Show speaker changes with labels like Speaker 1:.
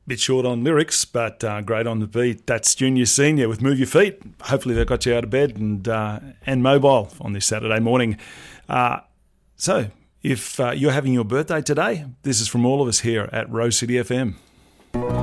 Speaker 1: bit short on lyrics, but great on the beat. That's Junior Senior with Move Your Feet. Hopefully that got you out of bed and mobile on this Saturday morning. So if you're having your birthday today, this is from all of us here at Rose City FM.